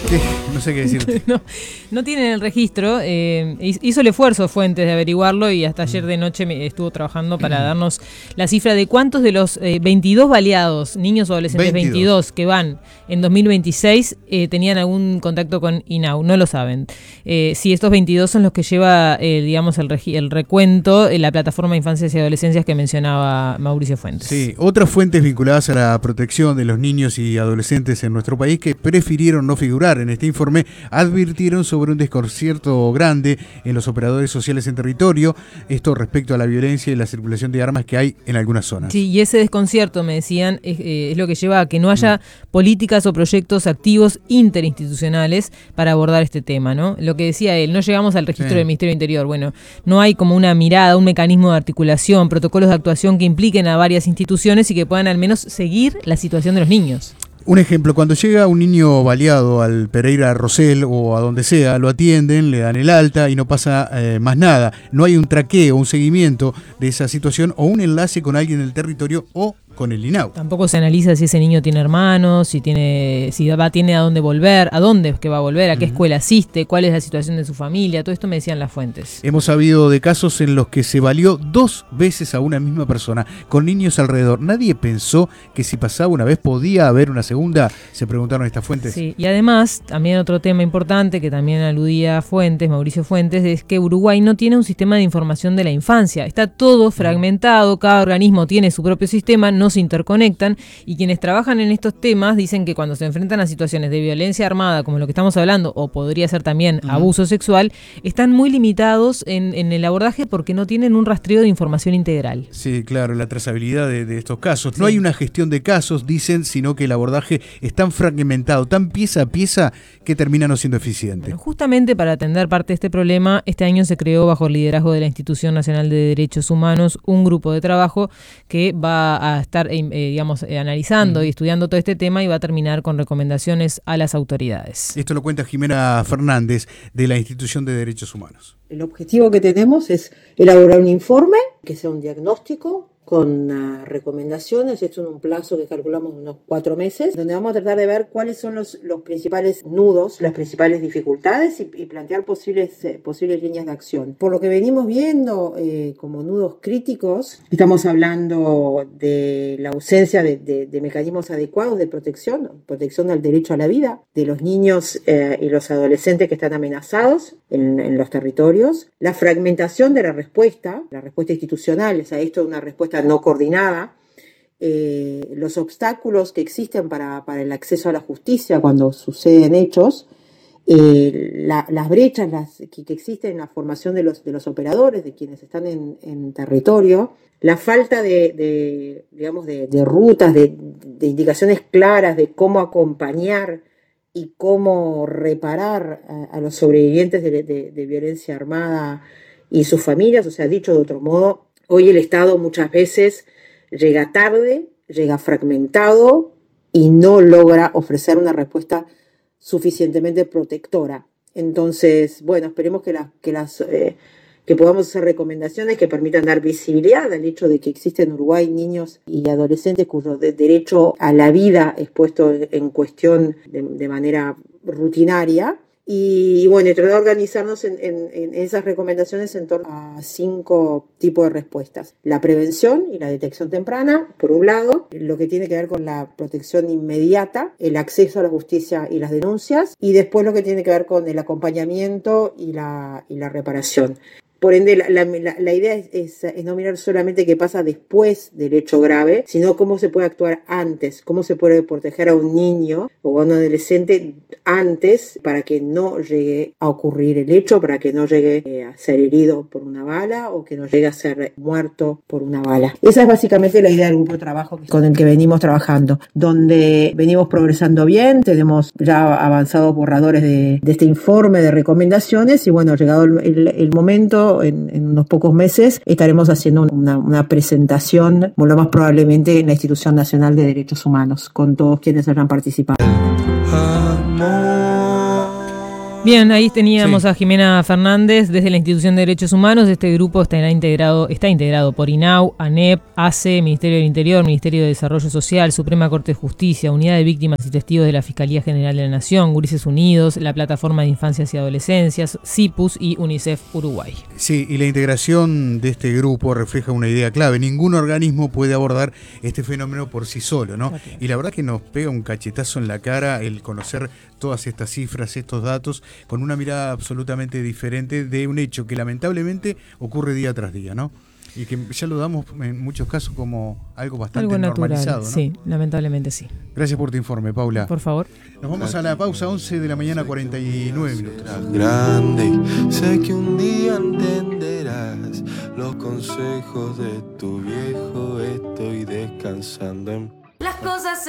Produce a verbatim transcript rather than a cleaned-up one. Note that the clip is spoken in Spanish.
¿Qué? No sé qué decirte. no, no tienen el registro. Eh, hizo el esfuerzo Fuentes de averiguarlo y hasta ayer de noche me estuvo trabajando para darnos la cifra de cuántos de los eh, veintidós baleados, niños o adolescentes veintidós, veintidós que van en dos mil veintiséis, eh, tenían algún contacto con INAU. No lo saben. Eh, si estos veintidós son los que lleva, eh, digamos, el, regi- el recuento en la plataforma de infancias y adolescencias que mencionaba Mauricio Fuentes. Sí, otras fuentes vinculadas a la protección de los niños y adolescentes en nuestro país que prefirieron no figurar en este informe advirtieron sobre un desconcierto grande en los operadores sociales en territorio, esto respecto a la violencia y la circulación de armas que hay en algunas zonas. Sí, y ese desconcierto, me decían, es, eh, es lo que lleva a que no haya mm. políticas o proyectos activos interinstitucionales para abordar este tema, ¿no? Lo que decía él, no llegamos al registro sí. del Ministerio del Interior. Bueno, no hay como una mirada, un mecanismo de articulación, protocolos de actuación que impliquen a varias instituciones y que puedan al menos seguir la situación de los niños. Un ejemplo, cuando llega un niño baleado al Pereira Rosell o a donde sea, lo atienden, le dan el alta y no pasa eh, más nada. No hay un traqueo, un seguimiento de esa situación o un enlace con alguien del territorio o con el INAU. Tampoco se analiza si ese niño tiene hermanos, si tiene, si va, tiene a dónde volver, a dónde es que va a volver, a qué uh-huh. escuela asiste, cuál es la situación de su familia. Todo esto me decían las fuentes. Hemos sabido de casos en los que se baleó dos veces a una misma persona, con niños alrededor. Nadie pensó que si pasaba una vez podía haber una segunda, se preguntaron estas fuentes. Sí, y además, también otro tema importante que también aludía a Fuentes, Mauricio Fuentes, es que Uruguay no tiene un sistema de información de la infancia. Está todo fragmentado, cada organismo tiene su propio sistema, no se interconectan, y quienes trabajan en estos temas dicen que cuando se enfrentan a situaciones de violencia armada, como lo que estamos hablando, o podría ser también uh-huh. abuso sexual, están muy limitados en, en el abordaje porque no tienen un rastreo de información integral. Sí, claro, la trazabilidad de, de estos casos. No sí. hay una gestión de casos, dicen, sino que el abordaje es tan fragmentado, tan pieza a pieza, que termina no siendo eficiente. Bueno, justamente para atender parte de este problema, este año se creó bajo el liderazgo de la Institución Nacional de Derechos Humanos un grupo de trabajo que va a estar eh, digamos, eh, analizando mm. y estudiando todo este tema y va a terminar con recomendaciones a las autoridades. Esto lo cuenta Jimena Fernández de la Institución de Derechos Humanos. El objetivo que tenemos es elaborar un informe que sea un diagnóstico con uh, recomendaciones, esto en un plazo que calculamos unos cuatro meses, donde vamos a tratar de ver cuáles son los, los principales nudos, las principales dificultades y, y plantear posibles, eh, posibles líneas de acción. Por lo que venimos viendo eh, como nudos críticos, estamos hablando de la ausencia de, de, de mecanismos adecuados de protección, protección del derecho a la vida de los niños eh, y los adolescentes que están amenazados en, en los territorios, la fragmentación de la respuesta, la respuesta institucional, o sea, esto es una respuesta no coordinada, eh, los obstáculos que existen para, para el acceso a la justicia cuando suceden hechos, eh, la, las brechas las, que, que existen en la formación de los, de los operadores, de quienes están en, en territorio, la falta de, de, digamos, de, de rutas, de, de indicaciones claras de cómo acompañar y cómo reparar a, a los sobrevivientes de, de, de violencia armada y sus familias. O sea, dicho de otro modo, hoy el Estado muchas veces llega tarde, llega fragmentado y no logra ofrecer una respuesta suficientemente protectora. Entonces, bueno, esperemos que, la, que, las, eh, que podamos hacer recomendaciones que permitan dar visibilidad al hecho de que existen en Uruguay niños y adolescentes cuyo de derecho a la vida es puesto en cuestión de, de manera rutinaria. Y, y bueno, y tratar de organizarnos en, en, en esas recomendaciones en torno a cinco tipos de respuestas. La prevención y la detección temprana, por un lado, lo que tiene que ver con la protección inmediata, el acceso a la justicia y las denuncias, y después lo que tiene que ver con el acompañamiento y la, y la reparación. Por ende, la, la, la idea es, es, es no mirar solamente qué pasa después del hecho grave, sino cómo se puede actuar antes, cómo se puede proteger a un niño o a un adolescente antes para que no llegue a ocurrir el hecho, para que no llegue eh, a ser herido por una bala o que no llegue a ser muerto por una bala. Esa es básicamente la idea del grupo de trabajo con el que venimos trabajando, donde venimos progresando bien, tenemos ya avanzados borradores de, de este informe de recomendaciones y bueno, llegado el, el, el momento, En, en unos pocos meses estaremos haciendo una, una presentación, lo más probablemente en la Institución Nacional de Derechos Humanos, con todos quienes hayan participado. Amor. Bien, ahí teníamos Sí. a Jimena Fernández desde la Institución de Derechos Humanos. Este grupo está integrado, está integrado por INAU, ANEP, A C E, Ministerio del Interior, Ministerio de Desarrollo Social, Suprema Corte de Justicia, Unidad de Víctimas y Testigos de la Fiscalía General de la Nación, Gurises Unidos, la Plataforma de Infancias y Adolescencias, CIPUS y UNICEF Uruguay. Sí, y la integración de este grupo refleja una idea clave. Ningún organismo puede abordar este fenómeno por sí solo, ¿no? Okay. Y la verdad que nos pega un cachetazo en la cara el conocer todas estas cifras, estos datos, con una mirada absolutamente diferente de un hecho que lamentablemente ocurre día tras día, ¿no? Y que ya lo damos en muchos casos como algo bastante Algo natural, normalizado, ¿no? sí, lamentablemente sí. Gracias por tu informe, Paula. Por favor. Nos vamos a la pausa, once de la mañana, cuarenta y nueve minutos. Grande, sé que un día entenderás los consejos de tu viejo. Estoy descansando en Las cosas